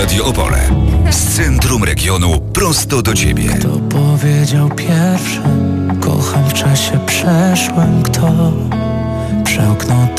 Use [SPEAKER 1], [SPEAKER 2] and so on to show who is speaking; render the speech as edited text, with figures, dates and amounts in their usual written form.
[SPEAKER 1] Radio Opole. Z centrum regionu prosto do Ciebie.
[SPEAKER 2] Kto powiedział pierwszy, kocham w czasie przeszłym, kto przełknął